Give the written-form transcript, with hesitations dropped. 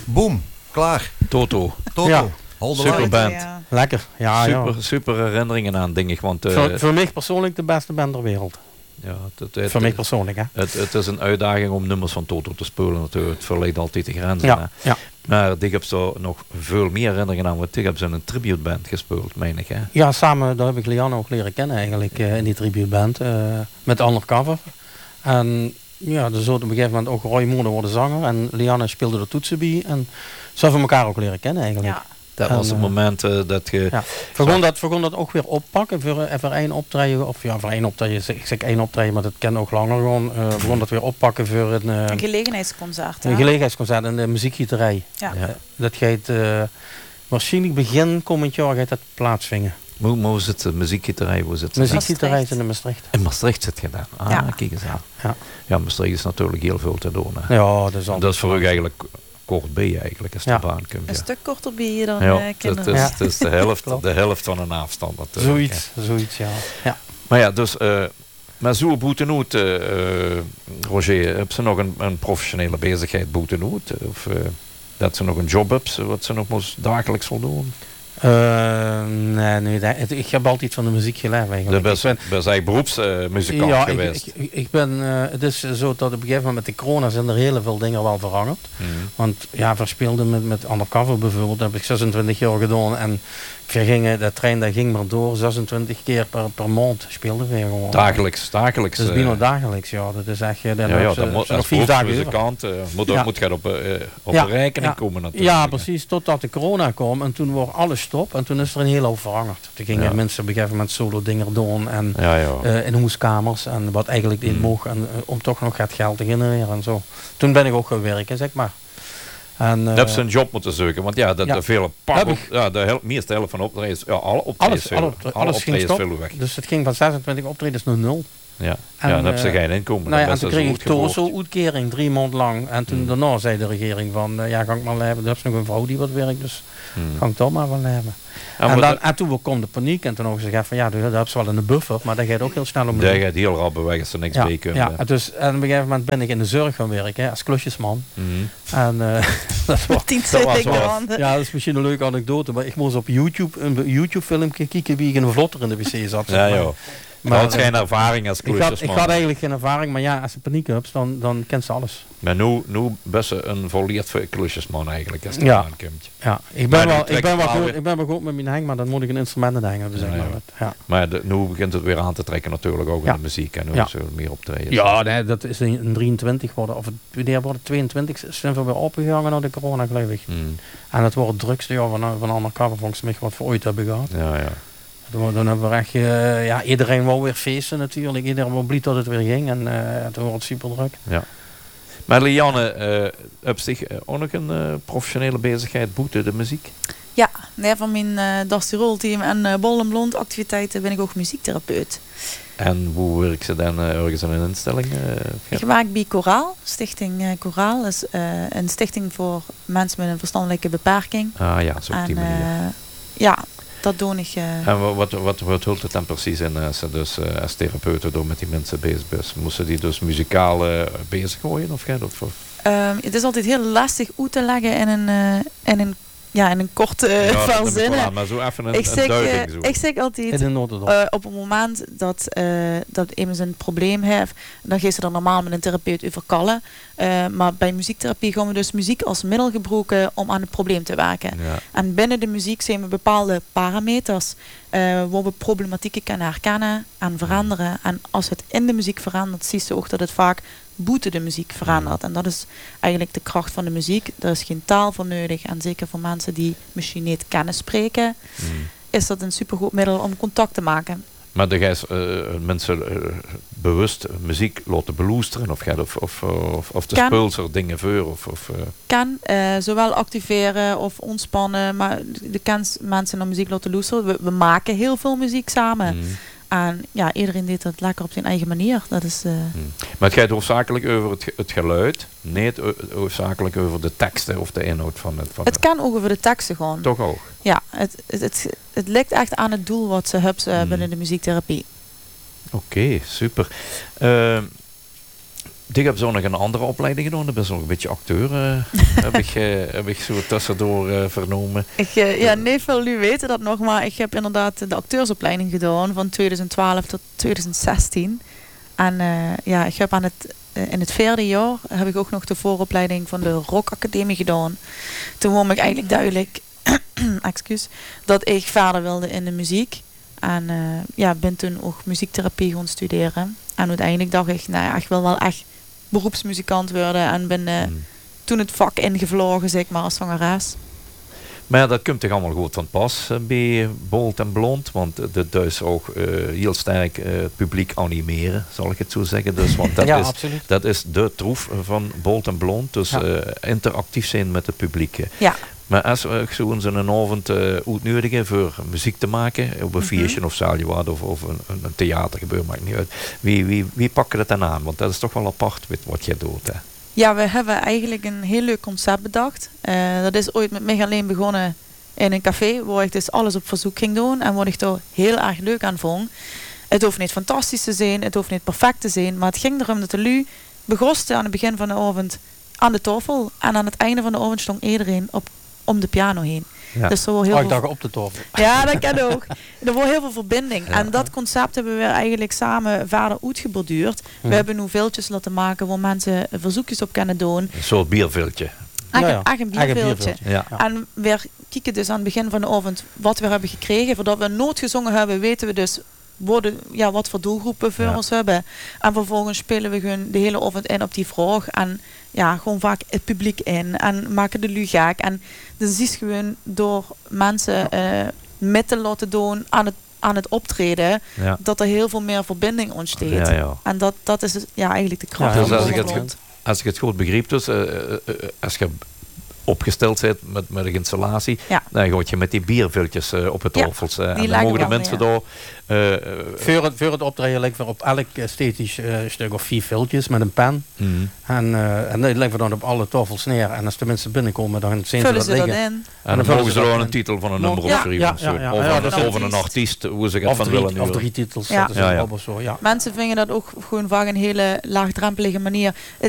Boom. Klaar. Toto. Ja. Super band. Ja. Lekker. Ja, Super herinneringen aan, denk ik. Want, voor mij persoonlijk de beste band ter wereld. Ja, voor mij persoonlijk, hè. Het is een uitdaging om nummers van Toto te spelen natuurlijk. Het verlegt altijd de grenzen. Ja, ja. Maar ik heb zo nog veel meer herinneringen aan. Want ik heb zo in een tributeband gespeeld, meen ik. Hè? Ja, samen, daar heb ik Lianne ook leren kennen eigenlijk in die tributeband. Met Undercover. En ja, dus op een gegeven moment ook Roy Moeder worden zanger. En Lianne speelde de toetsen bij. En zo hebben we elkaar ook leren kennen eigenlijk. Ja. Dat was het moment dat je... Ja. We gaan dat ook weer oppakken voor één optreden. Of ja, voor één optreden. Ik zeg één optreden, maar dat ken ook langer gewoon. We gaan dat weer oppakken voor een gelegenheidsconcert. Een gelegenheidsconcert in de muziekgieterij. Ja. Dat gaat waarschijnlijk begin komend jaar gaat dat plaatsvinden. Hoe zit de muziekgieterij? Muziekgieterij is in Maastricht. In Maastricht zit gedaan. Kijk eens aan. Ja, Maastricht is natuurlijk heel veel te doen. Hè. Ja, dat is voor u eigenlijk kort bij eigenlijk als de baan komt. Een stuk korter bij je dan kinderen. Het is de helft van een afstand natuurlijk. Zoiets, ja. Maar ja, dus... maar zo boetenoet, Roger, heb ze nog een professionele bezigheid boetenoet? Of dat ze nog een job hebben, wat ze nog dagelijks wil doen? Nee, ik heb altijd van de muziek geleerd eigenlijk. Je bent eigenlijk beroepsmuzikant geweest. Ik ben, het is zo dat op een gegeven moment met de corona zijn er heel veel dingen wel veranderd. Want ja, verspeelden met Undercover bijvoorbeeld, dat heb ik 26 jaar gedaan. En de trein dat ging maar door, 26 keer per maand speelden we gewoon. Dagelijks. Dat is bijna dagelijks, ja. Dat is echt, als 4 dagen muzikant moet je op de rekening komen natuurlijk. Ja, precies, totdat de corona kwam en toen was alles stop en toen is er een hele hoop veranderd. Toen gingen mensen op een gegeven moment solo dingen doen en in hoeskamers en wat eigenlijk niet mocht en om toch nog het geld te genereren en zo. Toen ben ik ook gaan werken, zeg maar. En, dat hebben ze een job moeten zoeken, want de vele de meeste helft van optredens, alle optredens, alles ging stop. Weg. Dus het ging van 26 optredens naar 0. Ja, dan hebben ze geen inkomen. En toen kreeg ik TOZO-uitkering 3 maanden lang. En toen daarna zei de regering van, ga ik maar hebben. Er is nog een vrouw die wat werkt, dus ga ik toch maar van hebben. En toen kwam de paniek en toen ook gezegd van, dat hebben ze wel in de buffer, maar dat gaat ook heel snel om. Dat gaat heel rap weg als er niks mee kunnen. Ja, dus en op een gegeven moment ben ik in de zorg gaan werken, als klusjesman. En dat is misschien een leuke anekdote, maar ik moest op YouTube een YouTube-filmpje kijken wie ik in een vlotter in de wc zat. Maar je had geen ervaring als klusjesman. Ik had eigenlijk geen ervaring, maar ja, als ze paniek hebt, dan kent ze alles. Maar nu best ze een volleerd klusjesman eigenlijk als het aankomt. Ja, ik ben wel goed met mijn hang, maar dan moet ik een instrument hangen. Dus maar nu begint het weer aan te trekken natuurlijk ook in de muziek en nu zullen meer optreden. Ja, nee, dat is in 23 worden, of het worden 22, zijn we weer opgegangen naar de corona, geloof ik. En het wordt het drukste jaar van Undercover volgens mij wat we ooit hebben gehad. Ja. Dan hebben we echt, iedereen wou weer feesten natuurlijk. Iedereen was blij dat het weer ging en toen wordt het super druk. Ja. Maar Lianne, heb zich ook nog een professionele bezigheid buiten de muziek? Ja, van mijn Dastirol-team en Bol en Blond activiteiten ben ik ook muziektherapeut. En hoe werkt ze dan ergens aan een instelling? Ik werk bij Koraal, Stichting Koraal. Dat is een stichting voor mensen met een verstandelijke beperking. Ah ja, zo op die manier. Dat doe ik. En wat houdt het dan precies in als ze dus als therapeuten door met die mensen bezig is? Moesten die dus muzikaal bezig gooien of? Het is altijd heel lastig uit te leggen in een korte verzinnen. Maar zo even een duiding zo. Ik zeg altijd, op het moment dat iemand een probleem heeft, dan geeft ze er normaal met een therapeut over kallen. Maar bij muziektherapie gaan we dus muziek als middel gebruiken om aan het probleem te werken. Ja. En binnen de muziek zijn we bepaalde parameters waar we problematieken kunnen herkennen en veranderen. En als het in de muziek verandert, zie je ook dat het vaak buiten de muziek verandert. En dat is eigenlijk de kracht van de muziek. Er is geen taal voor nodig. En zeker voor mensen die misschien niet kennen spreken, is dat een supergoed middel om contact te maken. Maar de gijs mensen bewust muziek laten beloesteren of de speelser dingen voor? Kan zowel activeren of ontspannen, maar de kans mensen naar muziek laten luisteren. We maken heel veel muziek samen. En iedereen deed dat lekker op zijn eigen manier. Dat is, Maar het gaat hoofdzakelijk over het geluid, niet hoofdzakelijk over de teksten of de inhoud van het. Het kan ook over de teksten gewoon. Toch ook? Ja, het ligt echt aan het doel wat ze hebben binnen de muziektherapie. Oké, super. Ik heb zo nog een andere opleiding gedaan. Dat is nog een beetje acteur. heb ik zo tussendoor vernomen. Nee, veel jullie weten dat nog. Maar ik heb inderdaad de acteursopleiding gedaan. Van 2012 tot 2016. En ik heb in het 4e jaar heb ik ook nog de vooropleiding van de Rock Academie gedaan. Toen won ik eigenlijk duidelijk dat ik verder wilde in de muziek. En ben toen ook muziektherapie gaan studeren. En uiteindelijk dacht ik, ik wil wel echt beroepsmuzikant worden. En ben toen het vak ingevlogen, zeg maar, als zangeres. Maar dat komt toch allemaal goed van pas bij Bold en Blond. Want dat is ook heel sterk het publiek animeren, zal ik het zo zeggen. Dus, want dat is de troef van Bold en Blond. Dus interactief zijn met het publiek. Ja. Maar als we zo'n avond uitnodigen voor muziek te maken, op een feestje of zaalje of een theatergebeuren, maakt niet uit. Wie pakken dat dan aan? Want dat is toch wel apart wat jij doet. Hè? Ja, we hebben eigenlijk een heel leuk concept bedacht. Dat is ooit met mij alleen begonnen in een café, waar ik dus alles op verzoek ging doen en wat ik daar heel erg leuk aan vond. Het hoeft niet fantastisch te zijn, het hoeft niet perfect te zijn, maar het ging erom dat de lui begroste aan het begin van de avond aan de tafel en aan het einde van de avond stond iedereen om de piano heen. Ja. Dus zo heel veel... op de tafel. Ja, dat kan ook. Er wordt heel veel verbinding. Ja. En dat concept hebben we eigenlijk samen verder uitgeborduurd. We hebben nu veeltjes laten maken waar mensen verzoekjes op kunnen doen. Een soort bierviltje. Echt een bierviltje. Ja. En we kijken dus aan het begin van de avond wat we hebben gekregen. Voordat we nooit gezongen hebben, weten we dus wat voor doelgroepen we voor ons hebben. En vervolgens spelen we gewoon de hele avond in op die vraag. En gewoon vaak het publiek in. En maken de lui gek. En dan zie je gewoon door mensen met te laten doen aan het optreden. Ja. Dat er heel veel meer verbinding ontstaat. Ja. En dat is eigenlijk de kracht. Dus als ik het goed begreep, dus als je opgesteld bent met een installatie, dan ga je met die bierviltjes op het tafels. En dan mogen de mensen daar... Voor het optreden leggen we op elk esthetisch stuk of 4 viltjes met een pen. En dat leggen we dan op alle tafels neer. En als de mensen binnenkomen, dan zien ze dat liggen. En dan mogen ze dan een titel van een nummer opschrijven. Of een artiest, hoe ze het van willen. Of 3 titels. Mensen vinden dat ook gewoon vaak een hele laagdrempelige manier.